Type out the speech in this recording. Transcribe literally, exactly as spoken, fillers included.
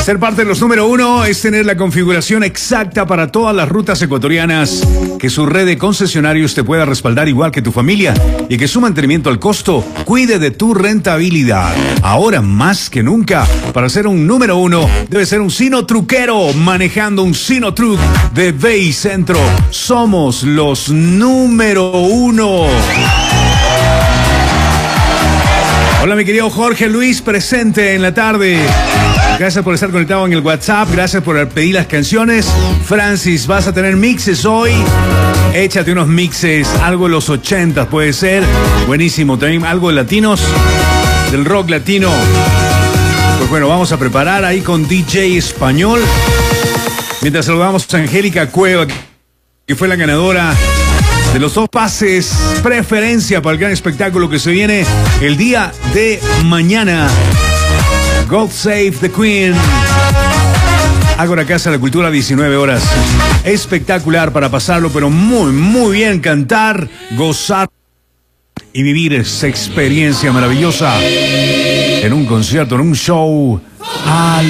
Ser parte de los número uno es tener la configuración exacta para todas las rutas ecuatorianas, que su red de concesionarios te pueda respaldar igual que tu familia y que su mantenimiento al costo cuide de tu rentabilidad. Ahora más que nunca, para ser un número uno, debe ser un Sinotruquero manejando un Sinotruc de Bay Centro. Somos los número uno. Hola, mi querido Jorge Luis, presente en la tarde. Gracias por estar conectado en el WhatsApp. Gracias por pedir las canciones. Francis, vas a tener mixes hoy. Échate unos mixes, algo de los ochentas puede ser. Buenísimo, también algo de latinos, del rock latino. Pues bueno, vamos a preparar ahí con D J español. Mientras saludamos a Angélica Cueva, que fue la ganadora de los dos pases preferencia para el gran espectáculo que se viene el día de mañana. God Save the Queen. Ágora Casa de la Cultura, diecinueve horas. Espectacular para pasarlo, pero muy, muy bien. Cantar, gozar y vivir esa experiencia maravillosa en un concierto, en un show. Al